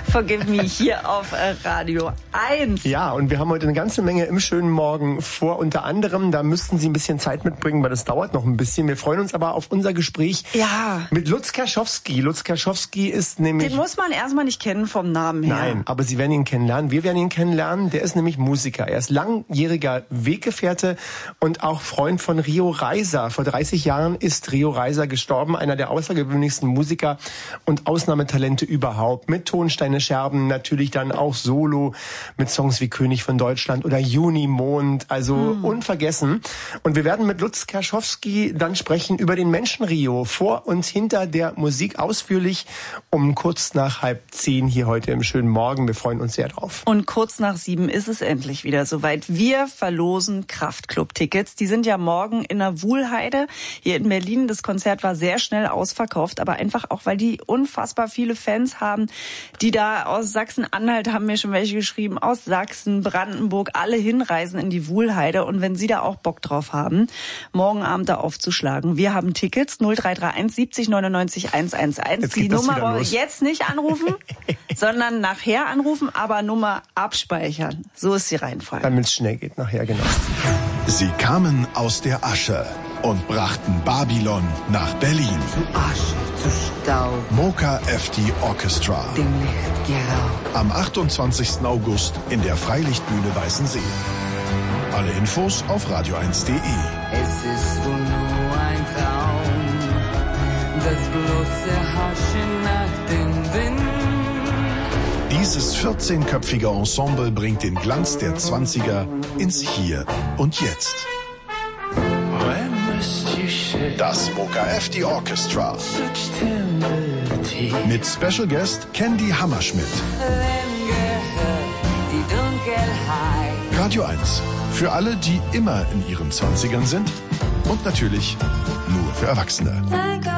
Forgive Me hier auf Radio 1. Ja, und wir haben heute eine ganze Menge im schönen Morgen vor. Unter anderem, da müssten Sie ein bisschen Zeit mitbringen, weil das dauert noch ein bisschen. Wir freuen uns aber auf unser Gespräch mit Lutz Kerschowski. Lutz Kerschowski ist nämlich... Den muss man erstmal nicht kennen vom Namen her. Nein, aber Sie werden ihn kennenlernen. Wir werden ihn kennenlernen. Der ist nämlich Musiker. Er ist langjähriger Weggefährte und auch Freund von Rio Reiser. Vor 30 Jahren ist Rio Reiser gestorben. Einer der außergewöhnlichsten Musiker und Ausnahmetalente überhaupt. Mit Tonsteine Scherben, natürlich dann auch Solo mit Songs wie König von Deutschland oder Junimond, also unvergessen. Und wir werden mit Lutz Kerschowski dann sprechen über den Menschen Rio, vor und hinter der Musik ausführlich um kurz nach 9:30 hier heute im schönen Morgen. Wir freuen uns sehr drauf. Und kurz nach 7 ist es endlich wieder soweit. Wir verlosen Kraftclub-Tickets. Die sind ja morgen in der Wuhlheide hier in Berlin. Das Konzert war sehr schnell ausverkauft, aber einfach auch, weil die unfassbar viele Fans haben, die da aus Sachsen-Anhalt, haben mir schon welche geschrieben, aus Sachsen, Brandenburg, alle hinreisen in die Wuhlheide. Und wenn Sie da auch Bock drauf haben, morgen Abend da aufzuschlagen. Wir haben Tickets 0331 70 99 111. Die Nummer wollen wir jetzt nicht anrufen, sondern nachher anrufen, aber Nummer abspeichern. So ist die Reihenfolge. Damit es schnell geht, nachher genau. Sie kamen aus der Asche und brachten Babylon nach Berlin. Zu Asche, zu Staub. Mocha FD Orchestra. Dem Licht geraubt. Am 28. August in der Freilichtbühne Weißensee. Alle Infos auf radio1.de. Es ist wohl nur ein Traum, das bloße Haschen nach dem Wind. Dieses 14-köpfige Ensemble bringt den Glanz der 20er ins Hier und Jetzt. Das Mocha FD Orchestra. Mit Special Guest Candy Hammerschmidt. Die Dunkelheit. Radio 1. Für alle, die immer in ihren 20ern sind. Und natürlich nur für Erwachsene.